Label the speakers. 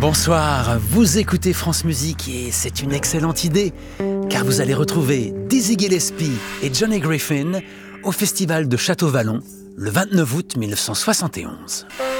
Speaker 1: Bonsoir, vous écoutez France Musique et c'est une excellente idée, car vous allez retrouver Dizzy Gillespie et Johnny Griffin au festival de Château-Vallon le 29 août 1971.